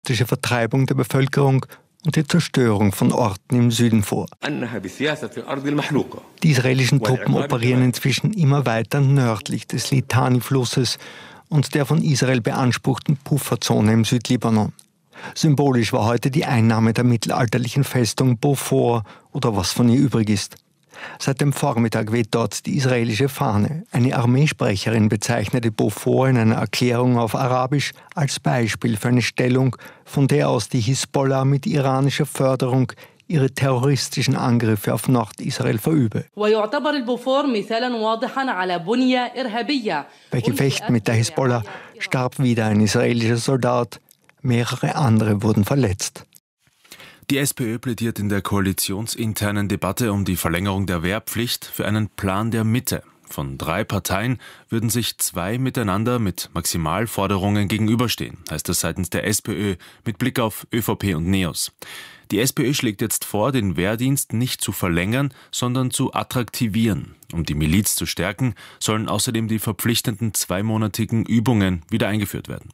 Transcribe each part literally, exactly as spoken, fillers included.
die Vertreibung der Bevölkerung und die Zerstörung von Orten im Süden vor. Die israelischen Truppen operieren inzwischen immer weiter nördlich des Litani-Flusses und der von Israel beanspruchten Pufferzone im Südlibanon. Symbolisch war heute die Einnahme der mittelalterlichen Festung Beaufort oder was von ihr übrig ist. Seit dem Vormittag weht dort die israelische Fahne. Eine Armeesprecherin bezeichnete Beaufort in einer Erklärung auf Arabisch als Beispiel für eine Stellung, von der aus die Hisbollah mit iranischer Förderung ihre terroristischen Angriffe auf Nordisrael verübe. Bei Gefechten mit der Hisbollah starb wieder ein israelischer Soldat. Mehrere andere wurden verletzt. Die SPÖ plädiert in der koalitionsinternen Debatte um die Verlängerung der Wehrpflicht für einen Plan der Mitte. Von drei Parteien würden sich zwei miteinander mit Maximalforderungen gegenüberstehen, heißt es seitens der SPÖ mit Blick auf ÖVP und NEOS. Die SPÖ schlägt jetzt vor, den Wehrdienst nicht zu verlängern, sondern zu attraktivieren. Um die Miliz zu stärken, sollen außerdem die verpflichtenden zweimonatigen Übungen wieder eingeführt werden.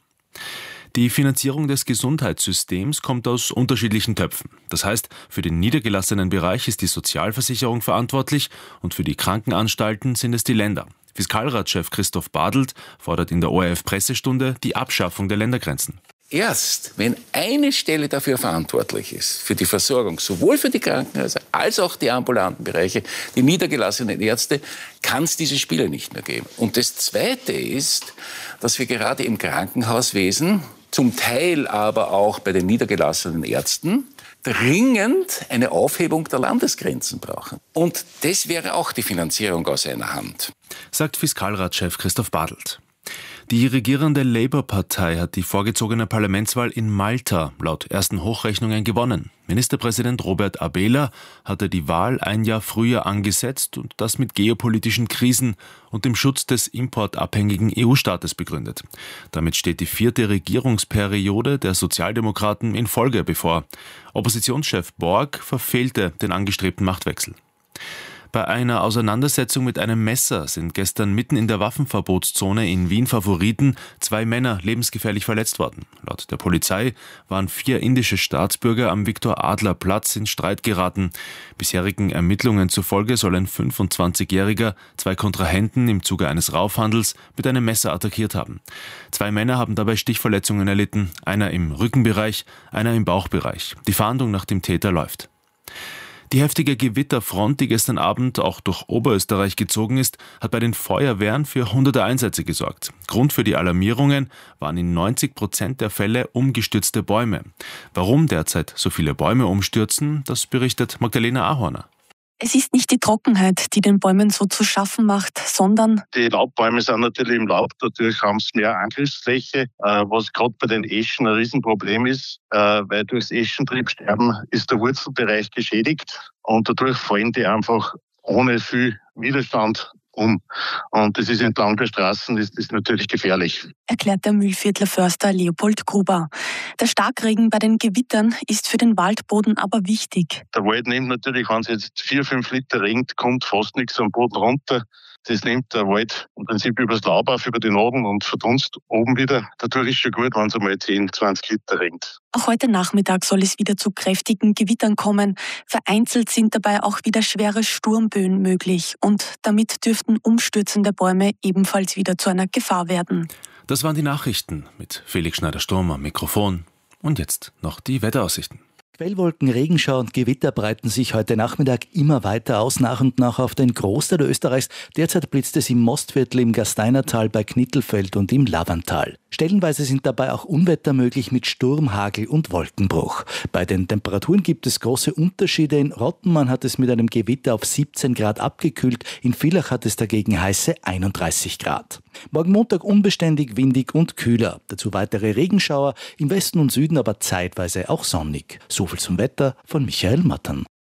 Die Finanzierung des Gesundheitssystems kommt aus unterschiedlichen Töpfen. Das heißt, für den niedergelassenen Bereich ist die Sozialversicherung verantwortlich und für die Krankenanstalten sind es die Länder. Fiskalratschef Christoph Badelt fordert in der O R F-Pressestunde die Abschaffung der Ländergrenzen. Erst wenn eine Stelle dafür verantwortlich ist, für die Versorgung, sowohl für die Krankenhäuser als auch die ambulanten Bereiche, die niedergelassenen Ärzte, kann es diese Spiele nicht mehr geben. Und das Zweite ist, dass wir gerade im Krankenhauswesen, zum Teil aber auch bei den niedergelassenen Ärzten, dringend eine Aufhebung der Landesgrenzen brauchen. Und das wäre auch die Finanzierung aus einer Hand, sagt Fiskalratschef Christoph Badelt. Die regierende Labour-Partei hat die vorgezogene Parlamentswahl in Malta laut ersten Hochrechnungen gewonnen. Ministerpräsident Robert Abela hatte die Wahl ein Jahr früher angesetzt und das mit geopolitischen Krisen und dem Schutz des importabhängigen E U-Staates begründet. Damit steht die vierte Regierungsperiode der Sozialdemokraten in Folge bevor. Oppositionschef Borg verfehlte den angestrebten Machtwechsel. Bei einer Auseinandersetzung mit einem Messer sind gestern mitten in der Waffenverbotszone in Wien-Favoriten zwei Männer lebensgefährlich verletzt worden. Laut der Polizei waren vier indische Staatsbürger am Viktor-Adler-Platz in Streit geraten. Bisherigen Ermittlungen zufolge soll ein fünfundzwanzigjähriger zwei Kontrahenten im Zuge eines Raufhandels mit einem Messer attackiert haben. Zwei Männer haben dabei Stichverletzungen erlitten, einer im Rückenbereich, einer im Bauchbereich. Die Fahndung nach dem Täter läuft. Die heftige Gewitterfront, die gestern Abend auch durch Oberösterreich gezogen ist, hat bei den Feuerwehren für hunderte Einsätze gesorgt. Grund für die Alarmierungen waren in neunzig Prozent der Fälle umgestürzte Bäume. Warum derzeit so viele Bäume umstürzen, das berichtet Magdalena Ahorner. Es ist nicht die Trockenheit, die den Bäumen so zu schaffen macht, sondern die Laubbäume sind natürlich im Laub, dadurch haben sie mehr Angriffsfläche, was gerade bei den Eschen ein Riesenproblem ist, weil durchs Eschentriebsterben ist der Wurzelbereich geschädigt und dadurch fallen die einfach ohne viel Widerstand um. Und das ist entlang der Straßen, das ist natürlich gefährlich. Erklärt der Mühlviertler Förster Leopold Gruber. Der Starkregen bei den Gewittern ist für den Waldboden aber wichtig. Der Wald nimmt natürlich, wenn es jetzt vier, fünf Liter regnet, kommt fast nichts am Boden runter. Das nimmt der Wald im Prinzip übers Laub auf, über die Nadeln und verdunst oben wieder. Dadurch ist schon gut, wenn es einmal zehn, zwanzig Liter regnet. Auch heute Nachmittag soll es wieder zu kräftigen Gewittern kommen. Vereinzelt sind dabei auch wieder schwere Sturmböen möglich. Und damit dürften umstürzende Bäume ebenfalls wieder zu einer Gefahr werden. Das waren die Nachrichten mit Felix Schneider-Sturm am Mikrofon. Und jetzt noch die Wetteraussichten. Quellwolken, Regenschauer und Gewitter breiten sich heute Nachmittag immer weiter aus, nach und nach auf den Großteil Österreichs. Derzeit blitzt es im Mostviertel, im Gasteinertal, bei Knittelfeld und im Lavantal. Stellenweise sind dabei auch Unwetter möglich mit Sturm, Hagel und Wolkenbruch. Bei den Temperaturen gibt es große Unterschiede. In Rottenmann hat es mit einem Gewitter auf siebzehn Grad abgekühlt, in Villach hat es dagegen heiße einunddreißig Grad. Morgen Montag unbeständig, windig und kühler. Dazu weitere Regenschauer, im Westen und Süden aber zeitweise auch sonnig. So viel zum Wetter von Michael Mattern.